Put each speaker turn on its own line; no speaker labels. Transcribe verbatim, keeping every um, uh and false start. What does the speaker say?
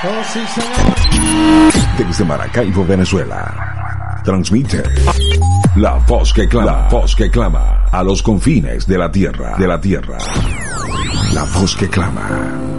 Oh, sí, señor.
Desde Maracaibo, Venezuela. Transmite la voz que clama, la voz que clama a los confines de la tierra, de la tierra. La voz que clama.